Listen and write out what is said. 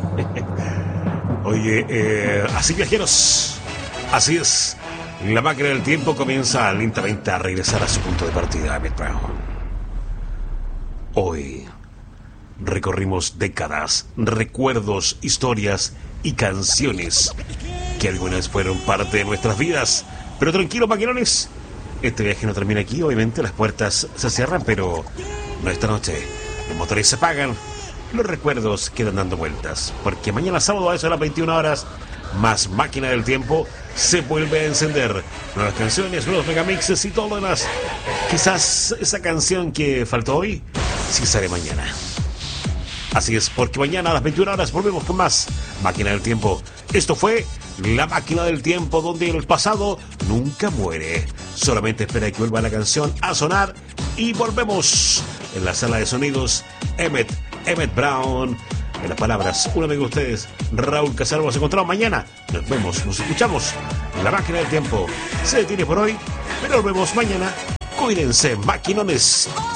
Oye, así viajeros, así es. La máquina del tiempo comienza lentamente a regresar a su punto de partida, Emmett Brown. Hoy recorrimos décadas, recuerdos, historias y canciones que algunas fueron parte de nuestras vidas. Pero tranquilo, maquinones, este viaje no termina aquí. Obviamente las puertas se cierran, pero no esta noche. Los motores se apagan, los recuerdos quedan dando vueltas, porque mañana sábado a eso de las 21 horas, más Máquina del Tiempo se vuelve a encender. Nuevas canciones, nuevos megamixes y todo lo demás. Quizás esa canción que faltó hoy sí sale mañana. Así es, porque mañana a las 21 horas volvemos con más Máquina del Tiempo. Esto fue La Máquina del Tiempo, donde el pasado nunca muere. Solamente espera que vuelva la canción a sonar y volvemos. En la sala de sonidos, Emmett Brown. En las palabras, un amigo de ustedes, Raúl Casal. Nos encontramos mañana. Nos vemos, nos escuchamos. La Máquina del Tiempo se detiene por hoy, pero nos vemos mañana. Cuídense, maquinones.